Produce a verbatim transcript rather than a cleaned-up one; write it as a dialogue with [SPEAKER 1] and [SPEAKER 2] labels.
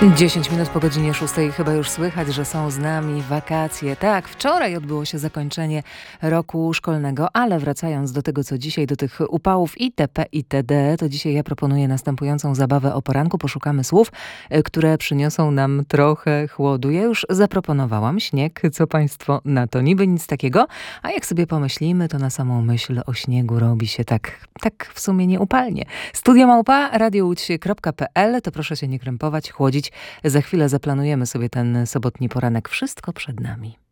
[SPEAKER 1] dziesięć minut po godzinie szóstej. Chyba już słychać, że są z nami wakacje. Tak, wczoraj odbyło się zakończenie roku szkolnego, ale wracając do tego, co dzisiaj, do tych upałów itp. itd., to dzisiaj ja proponuję następującą zabawę o poranku. Poszukamy słów, które przyniosą nam trochę chłodu. Ja już zaproponowałam śnieg. Co państwo na to? Niby nic takiego, a jak sobie pomyślimy, to na samą myśl o śniegu robi się tak, tak w sumie nieupalnie. Studio Małpa, radio łódź kropka pe el. To proszę się nie krępować, chłodzić. Za chwilę zaplanujemy sobie ten sobotni poranek. Wszystko przed nami.